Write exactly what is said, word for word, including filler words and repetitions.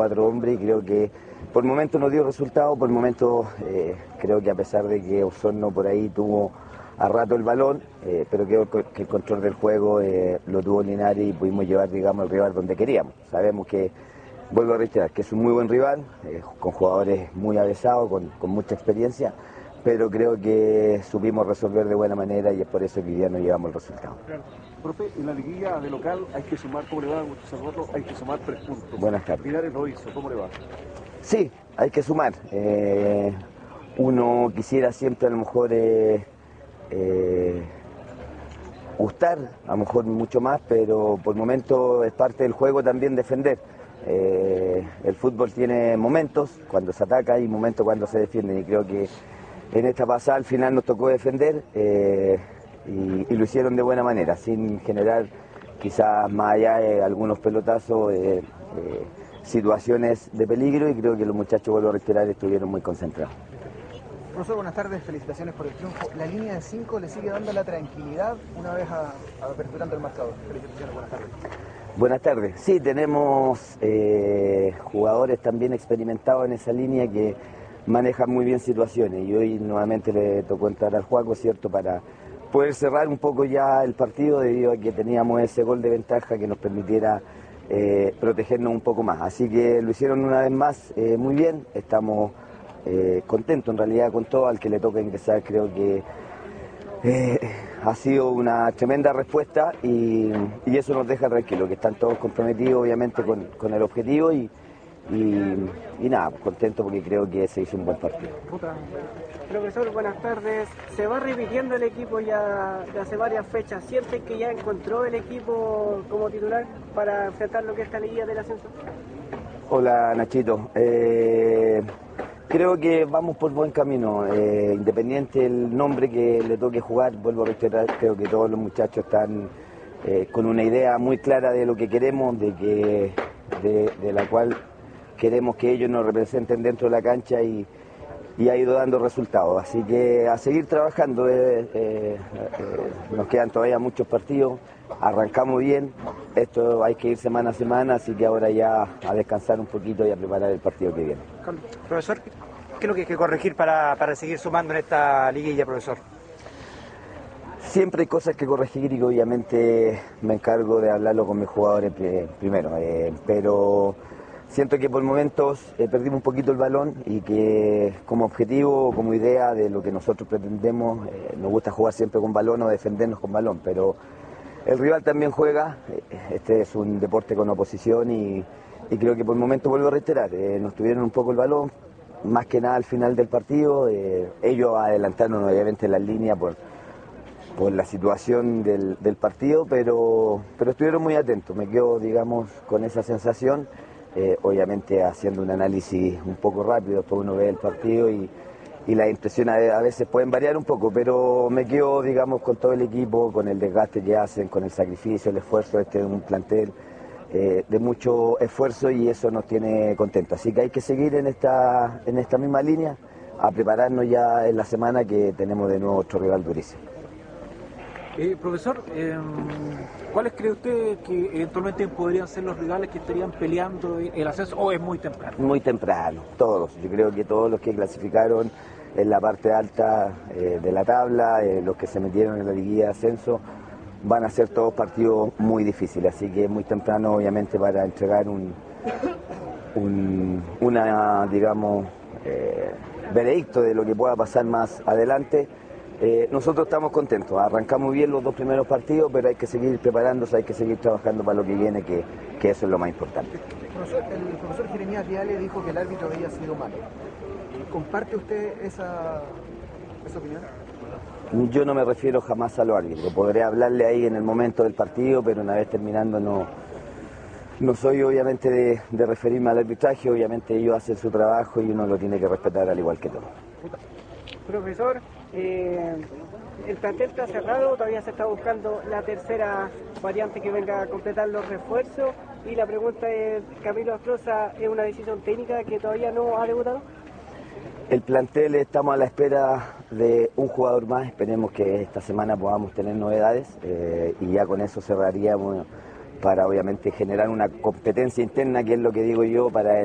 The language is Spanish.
cuatro hombres y creo que por el momento no dio resultado, por el momento eh, creo que a pesar de que Osorno por ahí tuvo a rato el balón, eh, pero creo que el control del juego eh, lo tuvo Linares y pudimos llevar, digamos, el rival donde queríamos. Sabemos que, vuelvo a reiterar, que es un muy buen rival, eh, con jugadores muy avesados, con, con mucha experiencia, pero creo que supimos resolver de buena manera y es por eso que hoy día no llevamos el resultado. Claro. Profe, en la liguilla de local hay que sumar, ¿cómo le va? Hay que sumar tres puntos. Buenas tardes. Linares lo hizo, ¿cómo le va? Sí, hay que sumar. Eh, uno quisiera siempre a lo mejor eh, eh, gustar, a lo mejor mucho más, pero por el momento es parte del juego también defender. Eh, el fútbol tiene momentos cuando se ataca y momentos cuando se defiende y creo que en esta pasada al final nos tocó defender eh, y, y lo hicieron de buena manera, sin generar quizás más allá de algunos pelotazos, eh, eh, situaciones de peligro y creo que los muchachos, vuelvo a reiterar, estuvieron muy concentrados. Profesor, buenas tardes, felicitaciones por el triunfo. La línea de cinco le sigue dando la tranquilidad una vez a, a aperturando el marcador. Felicitaciones, buenas tardes. Buenas tardes. Sí, tenemos eh, jugadores también experimentados en esa línea que manejan muy bien situaciones y hoy nuevamente le tocó entrar al juego, ¿cierto?, para poder cerrar un poco ya el partido debido a que teníamos ese gol de ventaja que nos permitiera eh, protegernos un poco más. Así que lo hicieron una vez más eh, muy bien, estamos eh, contentos en realidad con todo, al que le toca ingresar creo que eh, ha sido una tremenda respuesta y, y eso nos deja tranquilos, que están todos comprometidos obviamente con, con el objetivo y Y, y nada, contento porque creo que se hizo un buen partido. Profesor, buenas tardes. Se va repitiendo el equipo ya de hace varias fechas. ¿Siente que ya encontró el equipo como titular para enfrentar lo que es esta liguilla del ascenso? Hola Nachito. Eh, creo que vamos por buen camino. Eh, independiente del nombre que le toque jugar, vuelvo a reiterar, creo que todos los muchachos están eh, con una idea muy clara de lo que queremos, de, que, de, de la cual queremos que ellos nos representen dentro de la cancha y, y ha ido dando resultados. Así que a seguir trabajando, eh, eh, eh, nos quedan todavía muchos partidos, arrancamos bien, esto hay que ir semana a semana, así que ahora ya a descansar un poquito y a preparar el partido que viene. Profesor, ¿qué es lo que hay que corregir para, para seguir sumando en esta liguilla, profesor? Siempre hay cosas que corregir y obviamente me encargo de hablarlo con mis jugadores primero, eh, pero siento que por momentos eh, perdimos un poquito el balón y que como objetivo, como idea de lo que nosotros pretendemos, eh, nos gusta jugar siempre con balón o defendernos con balón, pero el rival también juega, eh, este es un deporte con oposición y, y creo que por momentos, vuelvo a reiterar, eh, nos tuvieron un poco el balón, más que nada al final del partido, eh, ellos adelantaron obviamente la línea por, por la situación del, del partido, pero, pero estuvieron muy atentos, me quedo digamos con esa sensación. Eh, obviamente haciendo un análisis un poco rápido, después uno ve el partido y, y las impresiones a veces pueden variar un poco, pero me quedo digamos con todo el equipo, con el desgaste que hacen, con el sacrificio, el esfuerzo. Este es un plantel eh, de mucho esfuerzo y eso nos tiene contentos, así que hay que seguir en esta, en esta misma línea, a prepararnos ya en la semana que tenemos de nuevo otro rival durísimo. Eh, profesor, eh, ¿cuáles cree usted que eventualmente podrían ser los rivales que estarían peleando el ascenso o es muy temprano? Muy temprano, todos. Yo creo que todos los que clasificaron en la parte alta eh, de la tabla, eh, los que se metieron en la liguilla de ascenso, van a ser todos partidos muy difíciles, así que es muy temprano obviamente para entregar un, un una, digamos, eh, veredicto de lo que pueda pasar más adelante. Eh, nosotros estamos contentos, arrancamos bien los dos primeros partidos, pero hay que seguir preparándose, hay que seguir trabajando para lo que viene, que, que eso es lo más importante. Profesor, el profesor Jeremías Viale dijo que el árbitro había sido malo. ¿Comparte usted esa, esa opinión? Yo no me refiero jamás a los árbitros, podré hablarle ahí en el momento del partido, pero una vez terminando no, no soy obviamente de, de referirme al arbitraje, obviamente ellos hacen su trabajo y uno lo tiene que respetar al igual que todos. Profesor, eh, el plantel está cerrado, todavía se está buscando la tercera variante que venga a completar los refuerzos y la pregunta es, Camilo Asproza, ¿es una decisión técnica que todavía no ha debutado? El plantel estamos a la espera de un jugador más, esperemos que esta semana podamos tener novedades eh, y ya con eso cerraríamos para obviamente generar una competencia interna, que es lo que digo yo, para